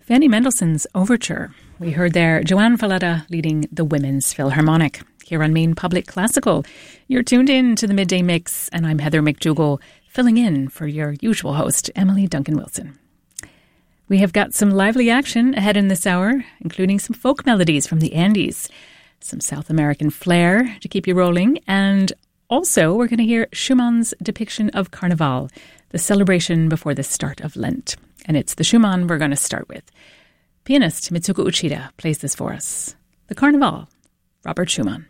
Fanny Mendelssohn's Overture. We heard there Joanne Falletta leading the Women's Philharmonic here on Maine Public Classical. You're tuned in to the Midday Mix, and I'm Heather McDougall, filling in for your usual host, Emily Duncan-Wilson. We have got some lively action ahead in this hour, including some folk melodies from the Andes, some South American flair to keep you rolling, and also we're going to hear Schumann's depiction of Carnival, the celebration before the start of Lent. And it's the Schumann we're going to start with. Pianist Mitsuko Uchida plays this for us. The Carnival, Robert Schumann.